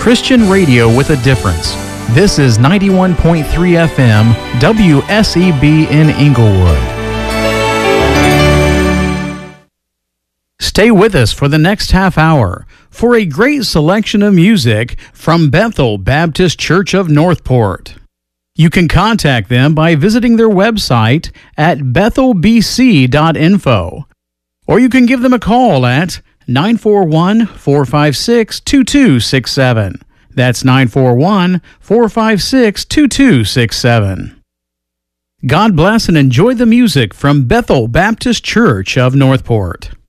Christian radio with a difference. This is 91.3 FM WSEB in Inglewood. Stay with us for the next half hour for a great selection of music from Bethel Baptist Church of Northport. You can contact them by visiting their website at bethelbc.info, or you can give them a call at 941-456-2267. That's 941-456-2267. God bless and enjoy the music from Bethel Baptist Church of Northport.